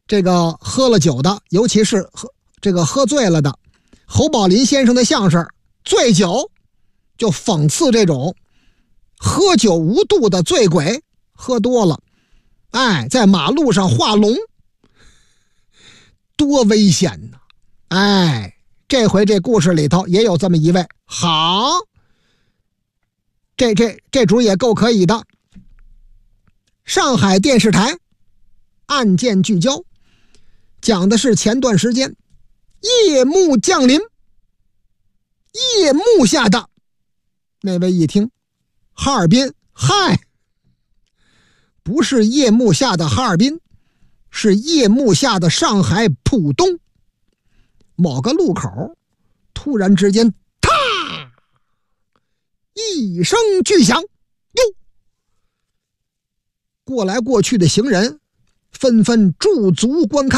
这个喝了酒的，尤其是喝醉了的，侯宝林先生的相声醉酒就讽刺这种喝酒无度的醉鬼，喝多了在马路上画龙，多危险呢！这回这故事里头也有这么一位，好，这主也够可以的。上海电视台案件聚焦，讲的是前段时间夜幕降临，夜幕下的那位一听，哈尔滨，不是夜幕下的哈尔滨，是夜幕下的上海浦东。某个路口突然之间，啪一声巨响，过来过去的行人纷纷驻足观看。